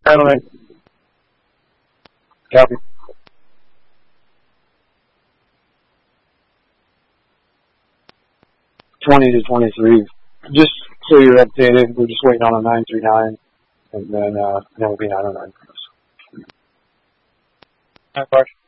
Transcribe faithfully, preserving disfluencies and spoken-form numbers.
Settlement. Copy. twenty to twenty-three. Just so you're updated, we're just waiting on a nine three nine, and then uh, then we'll be nine oh nine. Nine,